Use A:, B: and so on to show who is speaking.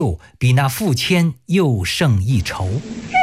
A: 比那富千又胜一筹。